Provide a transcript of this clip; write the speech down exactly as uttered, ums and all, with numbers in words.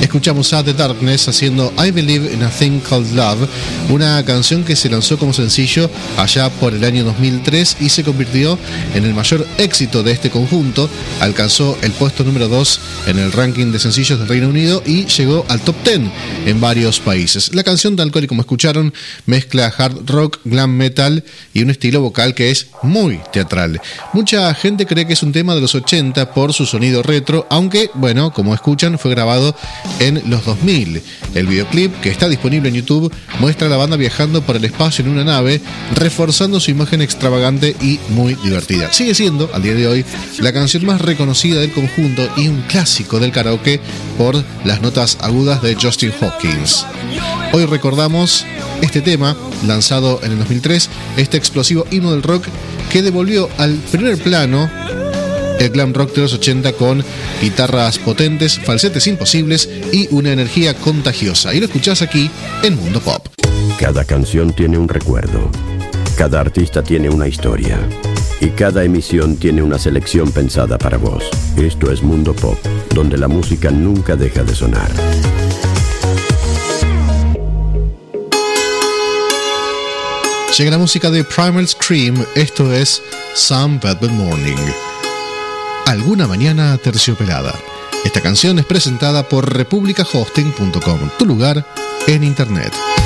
Escuchamos a The Darkness haciendo I Believe in a Thing Called Love, una canción que se lanzó como sencillo allá por el año dos mil tres y se convirtió en el mayor éxito de este conjunto. Alcanzó el puesto número dos en el ranking de sencillos del Reino Unido y llegó al top diez en varios países. La canción, tal cual y como escucharon, mezcla hard rock, glam metal y un estilo vocal que es muy teatral. Mucha gente cree que es un tema de los ochenta por su sonido retro, aunque, bueno, como escuchan, fue grabado en los dos mil. El videoclip, que está disponible en YouTube, muestra a la banda viajando por el espacio en una nave, reforzando su imagen extravagante y muy divertida. Sigue siendo, al día de hoy, la canción más reconocida del conjunto y un clásico del karaoke por las notas agudas de Justin Hawkins. Hoy recordamos este tema, lanzado en el dos mil tres, este explosivo himno del rock que devolvió al primer plano el glam rock de los ochenta con guitarras potentes, falsetes imposibles y una energía contagiosa. Y lo escuchás aquí en Mundo Pop. Cada canción tiene un recuerdo, cada artista tiene una historia y cada emisión tiene una selección pensada para vos. Esto es Mundo Pop, donde la música nunca deja de sonar. Llega la música de Primal Scream, esto es Some Velvet Morning. Alguna mañana terciopelada. Esta canción es presentada por republica hosting punto com, tu lugar en internet.